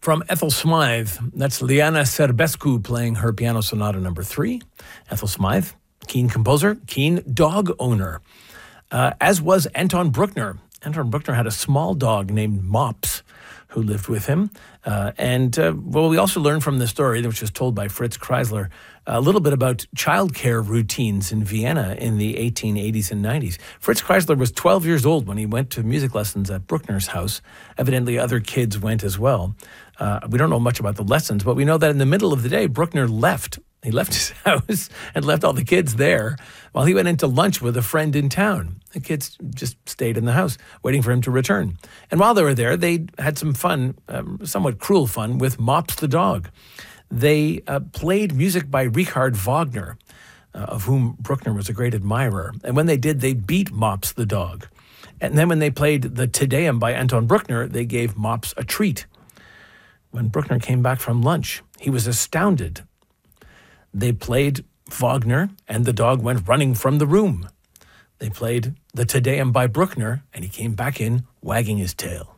From Ethel Smythe, that's Liana Serbescu playing her Piano Sonata number 3. Ethel Smythe, keen composer, keen dog owner, as was Anton Bruckner. Anton Bruckner had a small dog named Mops who lived with him. We also learned from the story, which was told by Fritz Kreisler, a little bit about childcare routines in Vienna in the 1880s and 90s. Fritz Kreisler was 12 years old when he went to music lessons at Bruckner's house. Evidently, other kids went as well. We don't know much about the lessons, but we know that in the middle of the day, Bruckner left. He left his house and left all the kids there while he went into lunch with a friend in town. The kids just stayed in the house waiting for him to return. And while they were there, they had some fun, somewhat cruel fun, with Mops the dog. They played music by Richard Wagner, of whom Bruckner was a great admirer. And when they did, they beat Mops the dog. And then when they played the Te Deum by Anton Bruckner, they gave Mops a treat. When Bruckner came back from lunch, he was astounded. They played Wagner, and the dog went running from the room. They played the Te Deum by Bruckner, and he came back in wagging his tail.